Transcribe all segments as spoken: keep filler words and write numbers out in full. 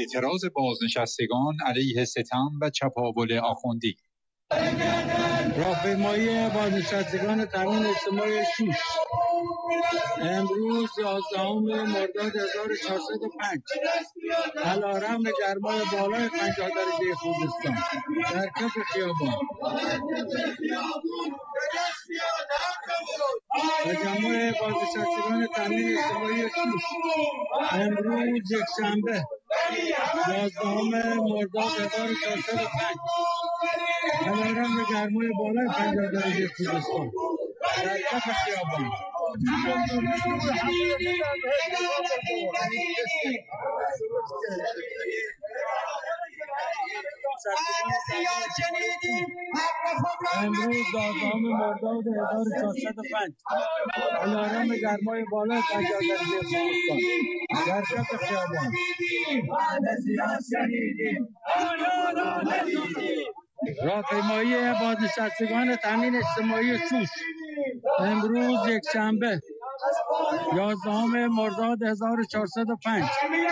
اعتراض بازنشستگان علیه ستم و چپاول آخوندی. راهپیمایی بازنشستگان تامین اجتماعی شوش امروز یازدهم مرداد هزار و چهارصد و پنج علیرغم گرمای بالای پنجاه درجه خوزستان در کف خیابان تجمع بازنشستگان تامین اجتماعی شوش امروز یکشنبه یازدهم مرداد هزار و چهارصد و پنج علیرغم گرمای بالای پنجاه درجه خوزستان در کف خیابان امروز یازدهم مرداد هزار و چهارصد و پنج علیرغم گرمای بالای پنجاه درجه خوزستان در کف خیابان راهپیمایی بازنشستگان تامین اجتماعی شوش امروز یکشنبه یازدهم مرداد هزار و چهارصد و پنج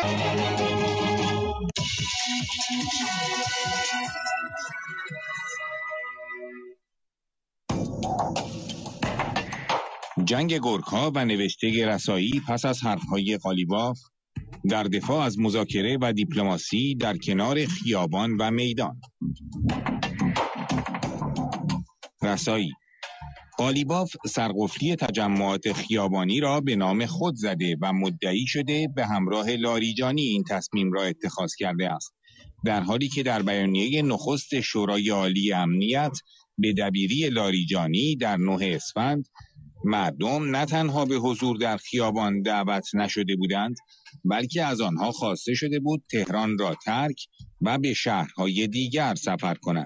جنگ گورکا و نوشته رسایی پس از حرفهای قالیباف در دفاع از مذاکره و دیپلماسی در کنار خیابان و میدان. رسایی: قالیباف سرقفلی تجمعات خیابانی را به نام خود زده و مدعی شده به همراه لاریجانی این تصمیم را اتخاذ کرده است، در حالی که در بیانیه نخست شورای عالی امنیت به دبیری لاریجانی در نه اسفند مردم نه تنها به حضور در خیابان دعوت نشده بودند، بلکه از آنها خواسته شده بود تهران را ترک و به شهرهای دیگر سفر کنند.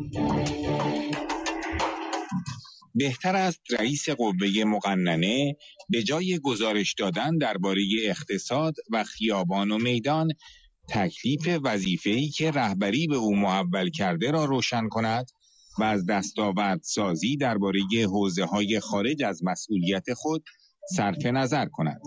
بهتر است رئیس قوه مقننه به جای گزارش دادن درباره اقتصاد و خیابان و میدان، تکلیف وظیفه‌ای که رهبری به او محول کرده را روشن کند و از دستاوردسازی درباره حوزه‌های خارج از مسئولیت خود صرف نظر کند.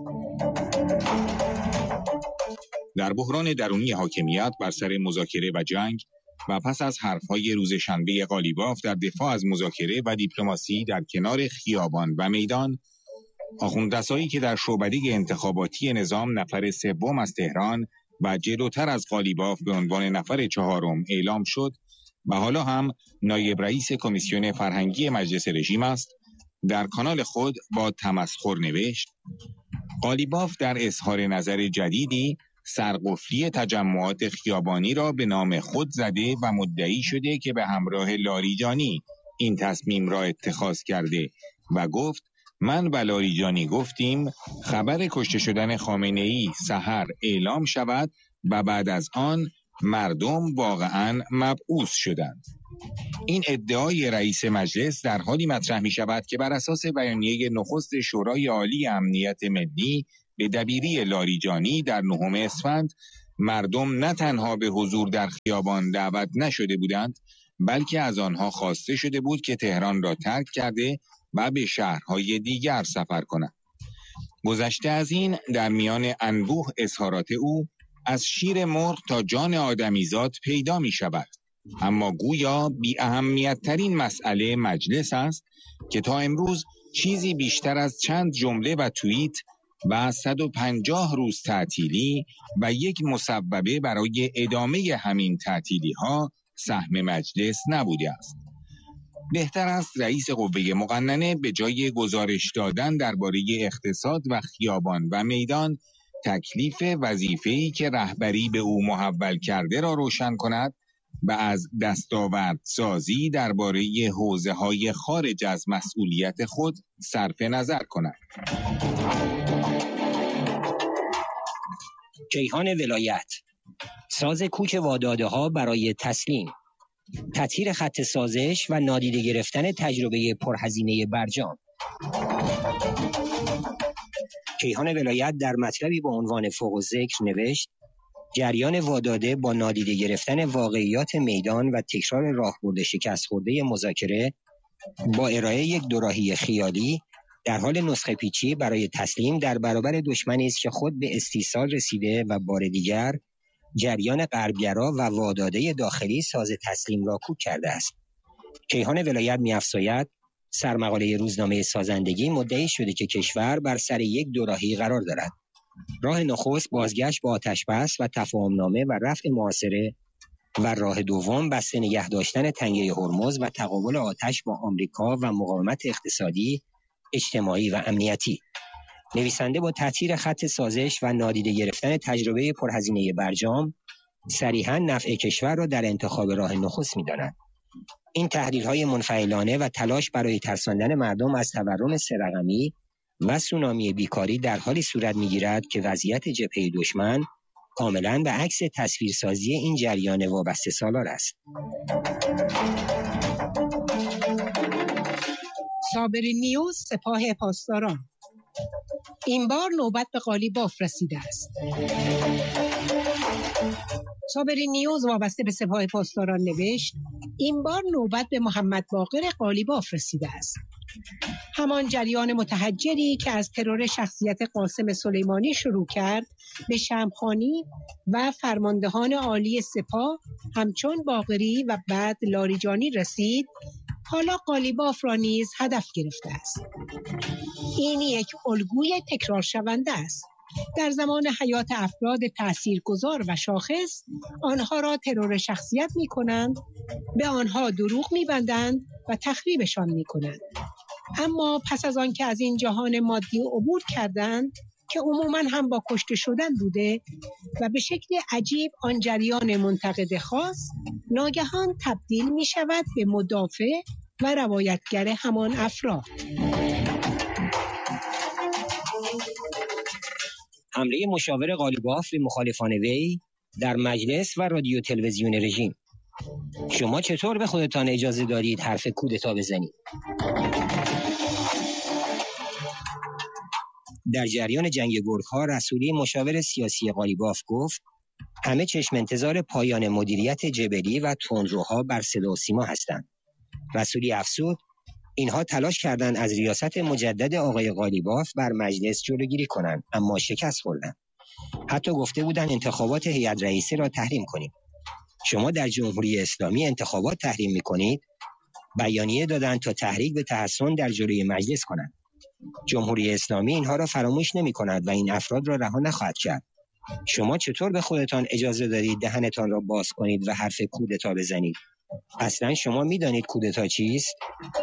در بحران درونی حاکمیت بر سر مذاکره و جنگ و پس از حرفهای روز شنبه قالیباف در دفاع از مذاکره و دیپلماسی در کنار خیابان و میدان، آخوندرسایی که در شعبده انتخاباتی نظام نفر سوم از تهران و جلوتر از قالیباف به عنوان نفر چهارم اعلام شد و حالا هم نایب رئیس کمیسیون فرهنگی مجلس رژیم است، در کانال خود با تمسخر نوشت: قالیباف در اظهار نظر جدیدی سرقفلی تجمعات خیابانی را به نام خود زده و مدعی شده که به همراه لاریجانی این تصمیم را اتخاذ کرده و گفت من و لاریجانی گفتیم خبر کشته شدن خامنه‌ای سحر اعلام شود و بعد از آن مردم واقعاً مبعوث شدند. این ادعای رئیس مجلس در حالی مطرح می شود که بر اساس بیانیه نخست شورای عالی امنیت ملی به دبیری لاریجانی در نهم اسفند مردم نه تنها به حضور در خیابان دعوت نشده بودند، بلکه از آنها خواسته شده بود که تهران را ترک کرده و به شهرهای دیگر سفر کنند. گذشته از این در میان انبوه اظهارات او از شیر مرغ تا جان آدمیزاد پیدا می شود، اما گویا بی اهمیت ترین مسئله مجلس است که تا امروز چیزی بیشتر از چند جمله و توییت و صد و پنجاه روز تعطیلی و یک مسببه برای ادامه همین تعطیلی ها سهم مجلس نبوده است. بهتر است رئیس قوه مقننه به جای گزارش دادن درباره اقتصاد و خیابان و میدان، تکلیف وظیفه‌ای که رهبری به او محول کرده را روشن کند و از دستاوردسازی درباره حوزه‌های خارج از مسئولیت خود صرف نظر کند. کیهان ولایت: ساز کوک واداده ها برای تسلیم، تطهیر خط سازش و نادیده گرفتن تجربه پرهزینه برجام. کیهان ولایت در مطلبی با عنوان فوق الذکر نوشت: جریان واداده با نادیده گرفتن واقعیات میدان و تکرار راهبرد شکست خورده مذاکره با ارائه یک دوراهی خیالی در حال نسخه پیچی برای تسلیم در برابر دشمنی است که خود به استیصال رسیده و بار دیگر جریان غربگرا و واداده داخلی ساز تسلیم را کوک کرده است. کیهان ولایت می‌افزاید سرمقاله روزنامه سازندگی مدعی شده که کشور بر سر یک دوراهی قرار دارد. راه نخست بازگشت با آتش‌بس و تفاهم‌نامه و رفع محاصره و راه دوم بسته نگه داشتن تنگه هرمز و تقابل آتش با آمریکا و مقاومت اقتصادی، اجتماعی و امنیتی. نویسنده با تطهیر خط سازش و نادیده گرفتن تجربه پرهزینه برجام، صریحاً نفع کشور را در انتخاب راه نخست می‌داند. این تحلیل‌های منفعلانه و تلاش برای ترساندن مردم از تورم سه رقمی و سونامی بیکاری در حالی صورت می‌گیرد که وضعیت جبهه دشمن کاملاً به عکس تصویرسازی این جریان وابسته سالار است. صابری نیوز سپاه پاسداران. این بار نوبت به قالیباف رسیده است. صابری نیوز وابسته به سپاه پاسداران نوشت این بار نوبت به محمد باقر قالیباف رسیده است. همان جریان متحجری که از ترور شخصیت قاسم سلیمانی شروع کرد به شمخانی و فرماندهان عالی سپاه همچون باقری و بعد لاریجانی رسید، حالا قالیباف را نیز هدف گرفته است. این یک الگوی تکرار شونده است. در زمان حیات افراد تاثیرگذار و شاخص آنها را ترور شخصیت می کنند، به آنها دروغ می بندند و تخریبشان می کنند. اما پس از آن که از این جهان مادی عبور کردند که عموماً هم با کشته شدن بوده و به شکل عجیب آن جریان منتقد خاص ناگهان تبدیل می شود به مدافع و روایتگر همان افراد. حمله مشاور قالیباف به مخالفان وی در مجلس و رادیو تلویزیون رژیم. شما چطور به خودتان اجازه دارید حرف کودتا بزنید؟ در جریان جنگ گرگ‌ها رسولی مشاور سیاسی قالیباف گفت همه چشم انتظار پایان مدیریت جبلی و تندروها بر صدا و سیما هستند. رسولی افزود اینها تلاش کردند از ریاست مجدد آقای قالیباف بر مجلس جلوگیری کنند اما شکست خوردند. حتی گفته بودند انتخابات هیئت رئیسه را تحریم کنید. شما در جمهوری اسلامی انتخابات تحریم می‌کنید؟ بیانیه دادند تا تحریک به تحصن در جلوی مجلس کنند. جمهوری اسلامی اینها را فراموش نمی‌کند و این افراد را رها نخواهد کرد. شما چطور به خودتان اجازه دارید دهنتان را باز کنید و حرف کودتا بزنید؟ اصلا شما می‌دانید کودتا چیست؟